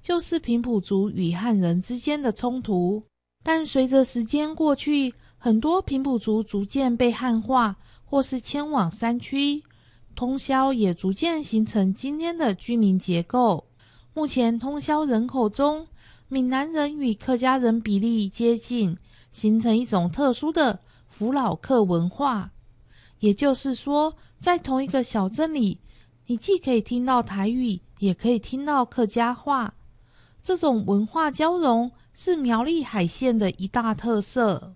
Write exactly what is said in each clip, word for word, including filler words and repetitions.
就是平埔族与汉人之间的冲突。但随着时间过去，很多平埔族逐渐被汉化，或是迁往山区，通霄也逐渐形成今天的居民结构。目前通霄人口中，闽南人与客家人比例接近，形成一种特殊的福佬客文化。也就是说，在同一个小镇里，你既可以听到台语，也可以听到客家话。这种文化交融是苗栗海线的一大特色。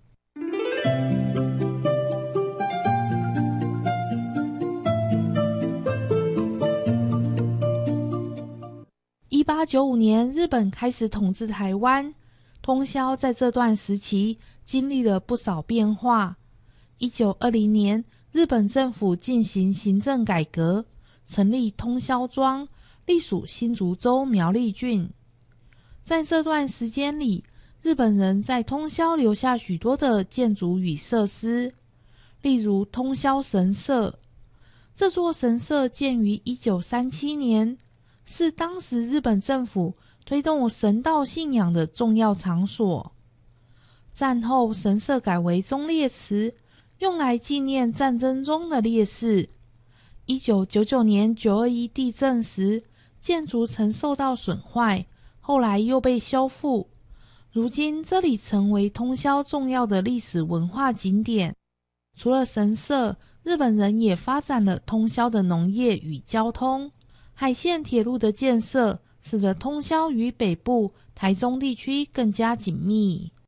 一八九五年，日本开始统治台湾，通霄在这段时期经历了不少变化。一九二零年，日本政府进行行政改革，成立通霄庄，隶属新竹州苗栗郡。在这段时间里，日本人在通霄留下许多的建筑与设施，例如通霄神社。这座神社建于一九三七年，是当时日本政府推动神道信仰的重要场所。战后，神社改为忠烈祠，用来纪念战争中的烈士。一九九九年九二一地震时，建筑曾受到损坏，后来又被修复。如今这里成为通霄重要的历史文化景点。除了神社，日本人也发展了通霄的农业与交通。海线铁路的建设，使得通霄与北部、台中地区更加紧密。